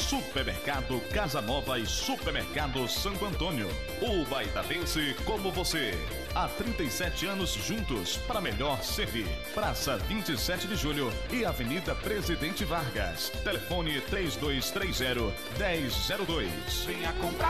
Supermercado Casa Nova e Supermercado Santo Antônio. O Baitatense como você. Há 37 anos juntos para melhor servir. Praça 27 de Julho e Avenida Presidente Vargas. Telefone 3230-1002. Venha comprar.